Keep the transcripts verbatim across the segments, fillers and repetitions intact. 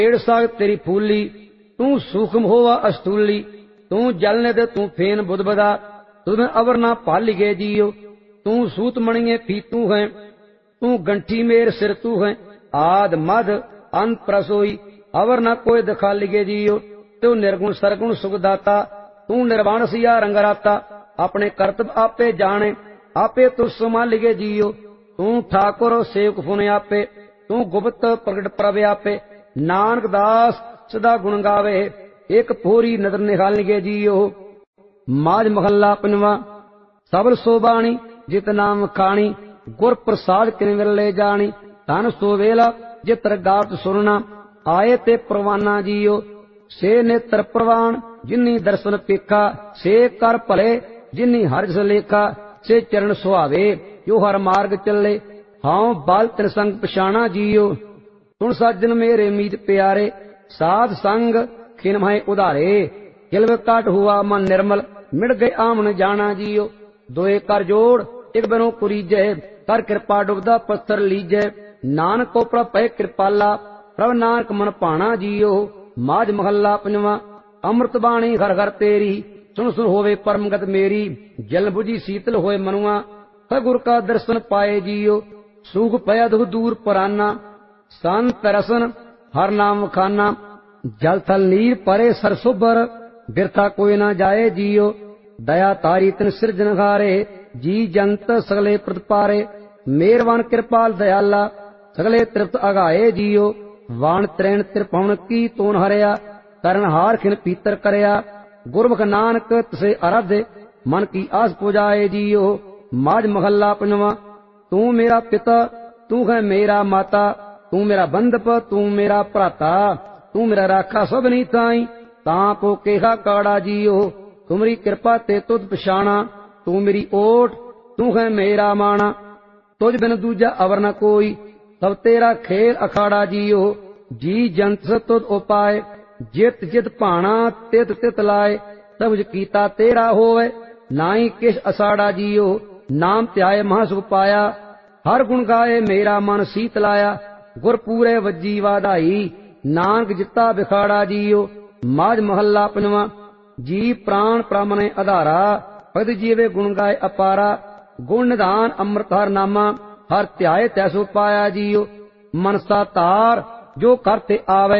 पेड़ साग तेरी फूली, तू सूक्ष्म होवा अस्तूली, तू जल निध तू फेन बुधबदा, तुम अवर ना पालिगे जियो। तू सूत मणिये फीतू है, तू गंठी मेर सिर तू है, आद मद अंत प्रसोई, अवर न कोई दिखालिगे जियो। तू निर्गुण सरगुण सुखदाता, तू निर्वाण सिया रंगराता, अपने कर्तव्य आपे जाने, आपे तू संभालिगे जियो। तू ठाकुर सेवक फुने आपे, तू गुप्त प्रगट प्रभ आपे, नानक दास सदा गुण गावे, एक पूरी नदर निहालिगे जियो। माज महला पंजवा। सबल सोबाणी जित नाम खाणी, गुर प्रसाद किन विरले जानी, धन सो वेला जितर गावत सुनना, आए ते परवाना जियो। से नेत्र प्रवान जिन्नी दर्शन पेखा, से कर भले जिन्नी हर जस लेखा, से चरण सुहावे जो हर मार्ग चले, हाउ बाल तिन संग पछाणा जियो। सुन साजन मेरे मीत प्यारे, साध संग खिन महे उधारे, गिलव काट हुआ मन निर्मल, मिट गए आमन जाना जियो। दोए कर जोड़ एक बनो कुरीजै, कर कृपा डुबदा पत्थर लीजै, नानक को प्रभ पै कृपाला, प्रभ नानक मन भाणा जियो। माज महला पंजवा। अमृत बाणी घर घर तेरी, सुन सुन होवे परमगत मेरी, जल बुझी शीतल होए मनुआ, सगुर का दर्शन पाए जियो। सुख पया दुख दूर पराना, संत रसन हर नाम खाना, जल थल नीर परे सरसुबर, बिरथा कोई ना जाए जियो। दया तारी तिन सिरजन घारे, जी जंत सगले प्रतिपारे, मेहरबान कृपाल दयाला, सगले तृप्त अगाए जियो। वाण त्रैण त्रिपवन की तोन हरिया, करण हार खिन पीतर करया, गुरमुख नानक तसे आराधे, मन की आस पुजाए जियो। माज महला पंजवा। तू मेरा पिता, तू है मेरा माता, तू मेरा बंधप, तू मेरा भ्राता, तू मेरा राखा सब नी ताई, तां को केहा काड़ा जियो। तुमरी कृपा ते तुद पछाणा, तू मेरी ओट, तू है मेरा माणा, तुझ बिन दूजा अवर न कोई, सब तेरा खेल अखाड़ा जियो। जी जंत तुद उपाय, जित जित भाणा तित तित लाए, सब कुछ कीता तेरा होवे, नाई किश असाड़ा जियो। नाम त्याए महासुख पाया, हर गुण गाए मेरा मन सीत लाया, गुर पूरे वजी वाधाई, नानक जिता बिखाड़ा जियो। माज महला पंजवा। जी प्राण प्रामने आधारा, भगत जीवे गुण गाए अपारा, गुण निधान अमृत हर नामा, हर ध्याए तैसो पाया जियो। मनसा तार जो करते आवे,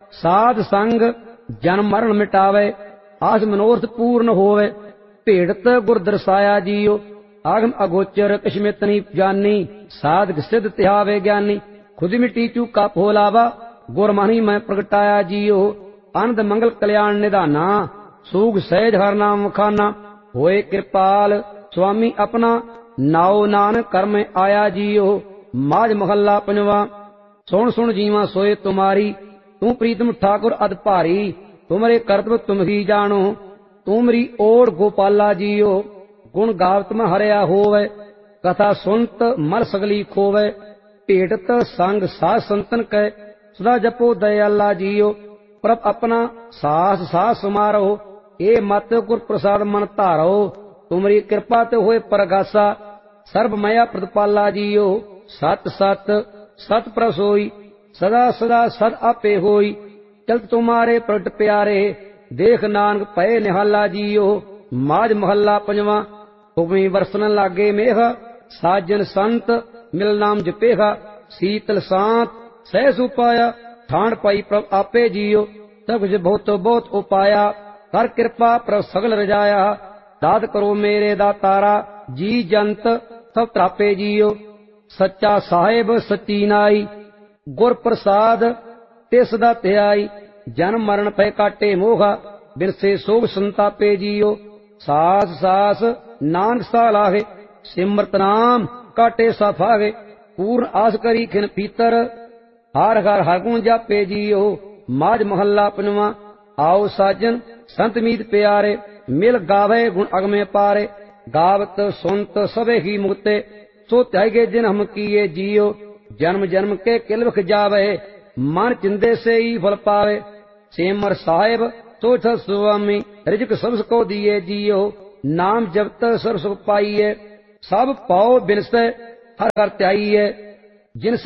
साध संग जन्म मरण मिटावे, आस मनोरथ पूर्ण होवे, भेड़त गुर दर्शाया जियो। आगम अगोचर कश्मित नहीं जानी, साधक सिद्ध त्यावे ज्ञानी, खुद मिट्टी चूका फोलावा, गुर मानी मैं प्रगटाया जियो। आनंद मंगल कल्याण निधाना, सूग सहज हर नाम खाना, होए कृपाल स्वामी अपना, नाओ नानक कर में आया जियो। माज महला पंजवा। सुन सुन जीवा सोए तुम्हारी, तू प्रीतम ठाकुर अद भारी, तुमरे कर्तव्य तुम ही जानो, तुमरी ओर गोपाला जियो। गुण गावत में हरिया होवे, कथा सुनत मर सगली खोवे, भेटत संग साध संतन कै, सदा जपो दयाला जियो। प्रभ अपना सास सास समारो, ए मत गुर प्रसाद मन धारो, तुमरी कृपा ते होए परगासा, सर्व मया प्रतिपाला जियो। सत सत सत प्रसोई, सदा सदा सद आपे होई, चलत तुम्हारे प्रगट प्यारे, देख नानक पए निहाला जियो। माज महला पंजवा। हुक्मी वरसन लागे मेघ, साजन संत मिल नाम जपेगा, शीतल सांत सहस उपाया, ठाण पाई प्रभ आपे जियो। सब कुछ बहुत बहुत उपाया, कर कृपा प्रभ सगल रजाया, दाद करो मेरे दातारा, जी जंत सब त्रापे जियो। सच्चा साहिब सच्ची नाई, गुर प्रसाद ते सदा त्याई, जन्म मरण पै काटे मोहा, बिन से सोग संतापे जियो। सास सास नानक सा लागे, सिमरत नाम काटे साफागे, पूर्ण आस करी खिन पीतर, हार हार हर गुण जापे जियो। माज महला पंजवा। आओ साजन संत मीत प्यारे, मिल गावे गुण अगमे पारे, गावत सुनत सबे ही मुक्ते, सो त्यागे जिन हम किए जियो। जन्म जन्म के किलवख जावे, मन चिंदे से ही फल पावे, सेमर साहेब तो स्वामी, रिजक सब को दिए जियो। नाम जपत सर्व सुख पाइए, सब पाओ बिनसे हर हर त्याइए, जिन